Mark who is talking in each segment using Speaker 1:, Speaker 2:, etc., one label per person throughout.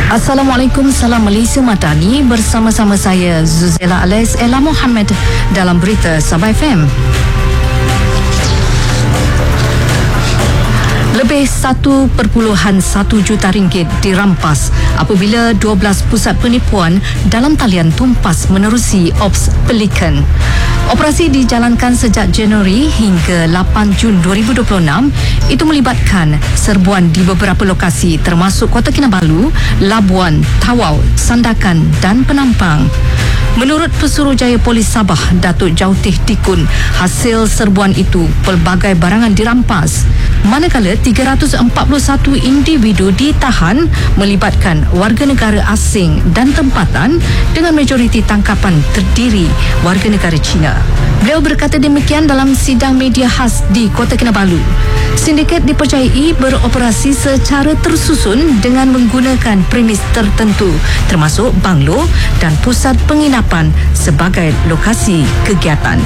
Speaker 1: Assalamualaikum, salam Malaysia Madani. Bersama-sama saya Zuzela Alice Ella Mohammed dalam berita Sabah FM. Lebih 1.1 juta ringgit dirampas apabila 12 pusat penipuan dalam talian tumpas menerusi Ops Pelikan. Operasi dijalankan sejak Januari hingga 8 Jun 2026. Itu melibatkan serbuan di beberapa lokasi termasuk Kota Kinabalu, Labuan, Tawau, Sandakan dan Penampang. Menurut Pesuruhjaya Polis Sabah, Datuk Jautih Dikun, hasil serbuan itu pelbagai barangan dirampas. Manakala 341 individu ditahan melibatkan warga negara asing dan tempatan dengan majoriti tangkapan terdiri warga negara Cina. Beliau berkata demikian dalam sidang media khas di Kota Kinabalu. Sindiket dipercayai beroperasi secara tersusun dengan menggunakan premis tertentu termasuk banglo dan pusat penginapan sebagai lokasi kegiatan.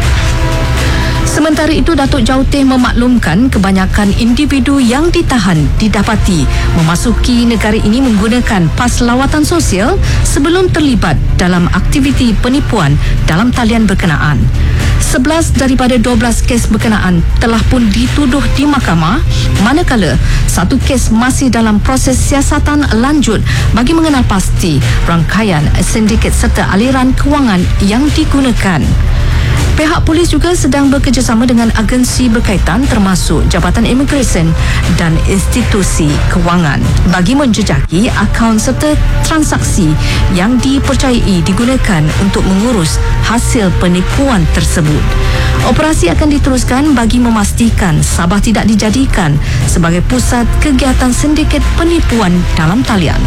Speaker 1: Sementara itu, Datuk Jautih memaklumkan kebanyakan individu yang ditahan didapati memasuki negara ini menggunakan pas lawatan sosial sebelum terlibat dalam aktiviti penipuan dalam talian berkenaan. 11 daripada 12 kes berkenaan telah pun dituduh di mahkamah, manakala satu kes masih dalam proses siasatan lanjut bagi mengenal pasti rangkaian sindiket serta aliran kewangan yang digunakan. Pihak polis juga sedang bekerjasama dengan agensi berkaitan termasuk Jabatan Imigresen dan institusi kewangan bagi menjejaki akaun serta transaksi yang dipercayai digunakan untuk mengurus hasil penipuan tersebut. Operasi akan diteruskan bagi memastikan Sabah tidak dijadikan sebagai pusat kegiatan sindiket penipuan dalam talian.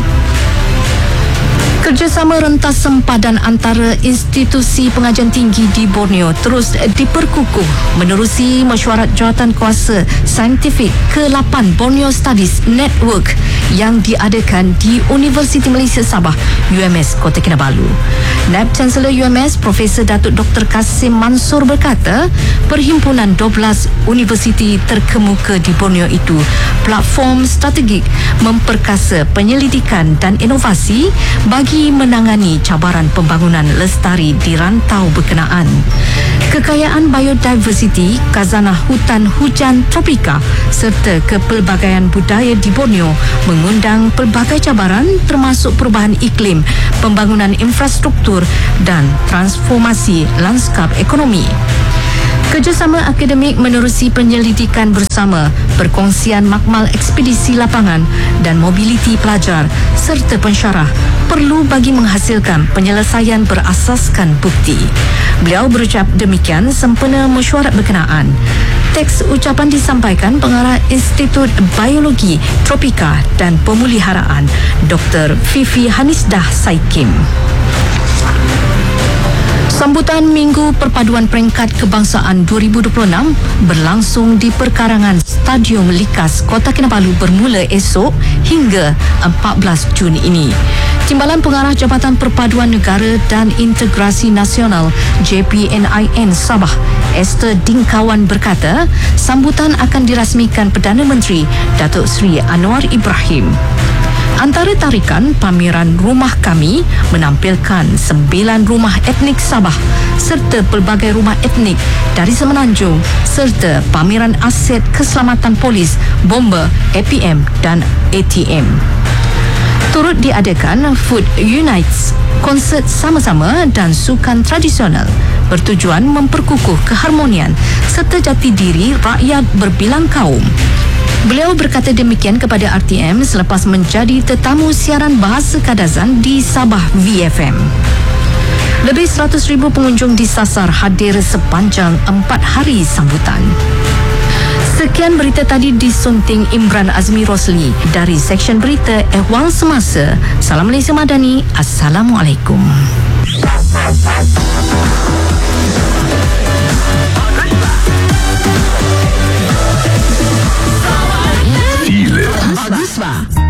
Speaker 1: Kerjasama rentas sempadan antara institusi pengajian tinggi di Borneo terus diperkukuh menerusi mesyuarat Jawatankuasa Saintifik ke-8 Borneo Studies Network yang diadakan di Universiti Malaysia Sabah UMS Kota Kinabalu. Naib Chancellor UMS Profesor Datuk Dr. Kasim Mansur berkata, perhimpunan 12 universiti terkemuka di Borneo itu platform strategik memperkasa penyelidikan dan inovasi bagi menangani cabaran pembangunan lestari di rantau berkenaan. Kekayaan biodiversiti, khazanah hutan hujan tropika serta kepelbagaian budaya di Borneo mengundang pelbagai cabaran termasuk perubahan iklim, pembangunan infrastruktur dan transformasi lanskap ekonomi. Kerjasama akademik menerusi penyelidikan bersama, perkongsian makmal ekspedisi lapangan dan mobiliti pelajar serta pensyarah perlu bagi menghasilkan penyelesaian berasaskan bukti. Beliau berucap demikian sempena mesyuarat berkenaan. Teks ucapan disampaikan Pengarah Institut Biologi Tropika dan Pemuliharaan Dr. Fifi Hanisdah Saikim. Sambutan Minggu Perpaduan Peringkat Kebangsaan 2026 berlangsung di perkarangan Stadium Likas Kota Kinabalu bermula esok hingga 14 Jun ini. Timbalan Pengarah Jabatan Perpaduan Negara dan Integrasi Nasional JPNIN Sabah, Esther Dingkawan berkata, sambutan akan dirasmikan Perdana Menteri Datuk Seri Anwar Ibrahim. Antara tarikan, pameran Rumah Kami menampilkan 9 rumah etnik Sabah serta pelbagai rumah etnik dari Semenanjung serta pameran aset keselamatan polis, bomba, APM dan ATM. Turut diadakan Food Unites, konsert sama-sama dan sukan tradisional bertujuan memperkukuh keharmonian serta jati diri rakyat berbilang kaum. Beliau berkata demikian kepada RTM selepas menjadi tetamu siaran bahasa Kadazan di Sabah VFM. Lebih 100,000 pengunjung disasar hadir sepanjang 4 hari sambutan. Sekian berita tadi disunting Imran Azmi Rosli dari Seksyen Berita Ehwal Semasa. Salam Malaysia Madani. Assalamualaikum.
Speaker 2: Agusba.